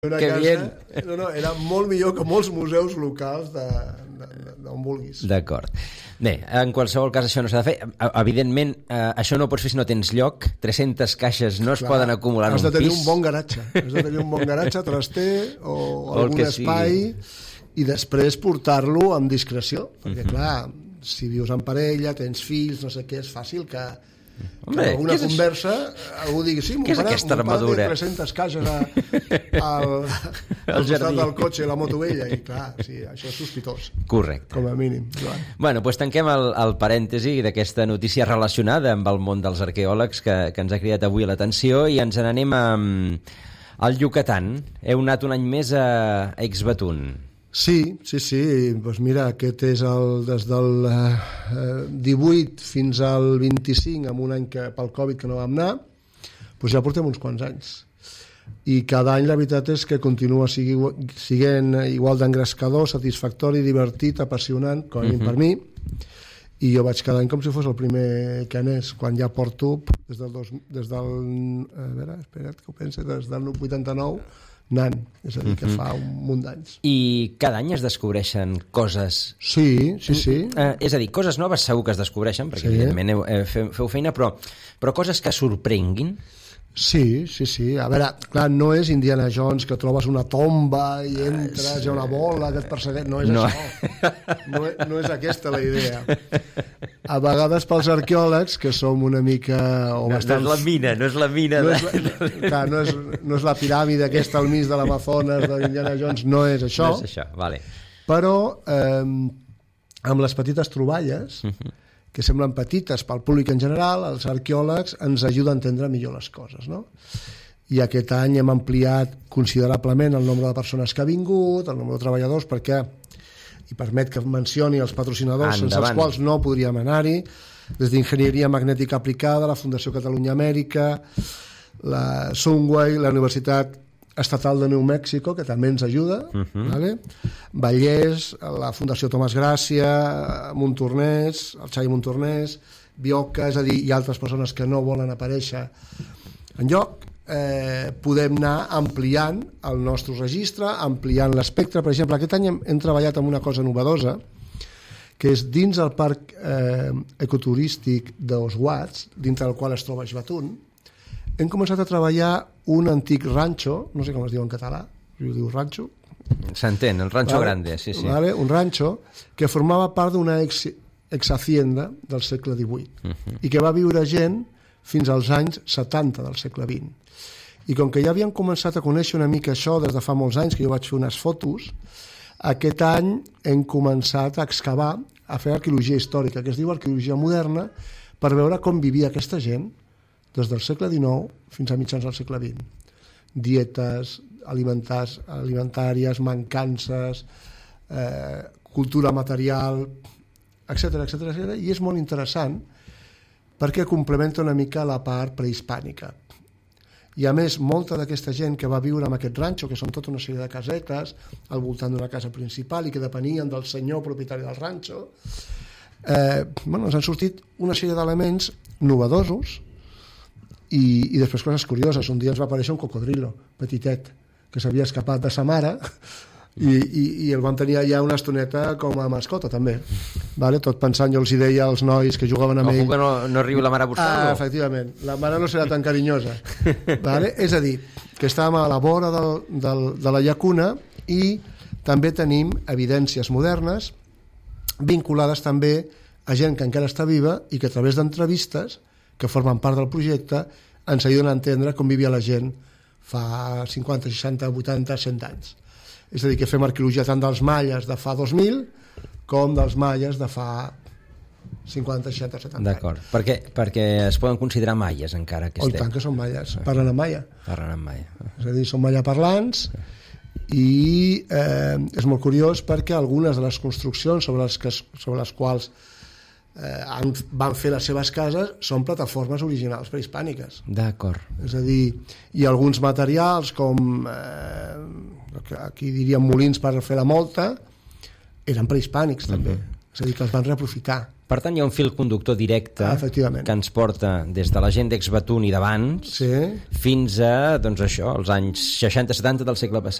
Que bien. Era molt millor que molts museus locals d'on vulguis. D'acord. Bé, en qualsevol cas això no s'ha de fer. Evidentment, això no ho pots fer si no tens lloc. 300 caixes no es poden acumular en un pis. Has de tenir un bon garatge. Has de tenir un bon garatge, traster o algun espai i després portar-lo amb discreció. Perquè, clar, si vius en parella, tens fills, no sé què, és fàcil que alguna conversa algú digui, sí, mon pare té 300 caixes al costat del cotxe i la moto vella, i clar, sí, això és sospitós. Correcte. Com a mínim. Bueno, doncs tanquem el parèntesi d'aquesta notícia relacionada amb el món dels arqueòlegs que ens ha cridat avui l'atenció i ens n'anem al Yucatán. Heu anat un any més a Ixbatún. Sí, doncs mira, aquest és des del 18 fins al 25, en un any pel Covid que no vam anar, doncs ja portem uns quants anys. I cada any la veritat és que continua sent igual d'engrescador, satisfactori, divertit, apassionant, com a mínim per mi, i jo vaig cada any com si fos el primer que anés, quan ja porto des del 89 anant, és a dir, que fa un munt d'anys. I cada any es descobreixen coses... Sí. És a dir, coses noves segur que es descobreixen, perquè evidentment feu feina, però coses que sorprenguin? Sí. A veure, clar, no és Indiana Jones, que trobes una tomba i entres, hi ha una bola que et persegueix, no és això. No és aquesta la idea. A vegades pels arqueòlegs, que som una mica... No és la mina. Clar, no és la piràmide aquesta al mig de l'Amazones d'Indiana Jones, no és això. No és això, vale. Però amb les petites troballes, que semblen petites pel públic en general, els arqueòlegs ens ajuden a entendre millor les coses, no? I aquest any hem ampliat considerablement el nombre de persones que ha vingut, el nombre de treballadors, perquè i permet que mencioni els patrocinadors sense els quals no podríem anar-hi, des d'Enginyeria Magnètica Aplicada, la Fundació Catalunya Amèrica, la Sunway, la Universitat Estatal de New Mexico, que també ens ajuda, vale? Vallès, la Fundació Tomàs Gràcia, Montornès, el Xavi Montornès, Bioca, és a dir, hi ha altres persones que no volen aparèixer enlloc. Podem anar ampliant el nostre registre, ampliant l'espectre. Per exemple, aquest any hem treballat amb una cosa novedosa, que és dins el parc ecoturístic d'Os Guats, dintre del qual es troba Ixbatún, hem començat a treballar un antic ranxo, no sé com es diu en català, si ho diu ranxo. S'entén, el ranxo grande, sí. Vale, un ranxo que formava part d'una ex-hacienda del segle XVIII i que va viure gent fins als anys 70 del segle XX. I com que ja havíem començat a conèixer una mica això des de fa molts anys, que jo vaig fer unes fotos, aquest any hem començat a excavar, a fer arqueologia històrica, que es diu arqueologia moderna, per veure com vivia aquesta gent des del segle XIX fins a mitjans del segle XX. Dietes alimentàries, mancances, cultura material, etc. I és molt interessant perquè complementa una mica la part prehispànica. I a més, molta d'aquesta gent que va viure en aquest ranxo, que són tota una sèrie de casetes al voltant d'una casa principal i que depenien del senyor propietari del ranxo, ens han sortit una sèrie d'elements novedosos i després coses curioses. Un dia ens va aparèixer un cocodrilo petitet que s'havia escapat de sa mare i el van tenir allà una estoneta com a mascota també, vale? Tot pensant, jo els deia als nois que jugaven amb ell que no arribi la mare a buscar-lo. Efectivament, la mare no serà tan carinyosa, vale? És a dir, que estàvem a la vora de la llacuna i també tenim evidències modernes vinculades també a gent que encara està viva i que a través d'entrevistes que formen part del projecte ens ajuden a entendre com vivia la gent fa 50, 60, 80, 100 anys. És a dir, que fem arqueologia tant dels maies de fa 2000 com dels maies de fa 50, 60, 70 anys. D'acord, perquè es poden considerar maies encara que estem. Tant que són maies, parlen en maia. Parlen en maia. És a dir, són maia parlants i és molt curiós perquè algunes de les construccions sobre les quals van fer les seves cases són plataformes originals prehispàniques. D'acord. És a dir, hi ha alguns materials com aquí diríem molins per fer la molta, eren prehispànics també. És a dir, que els van reaprofitar Per tant, hi ha un fil conductor directe que ens porta des de la gent d'Exbatún i d'abans fins a, doncs això, els anys 60-70 del segle passat.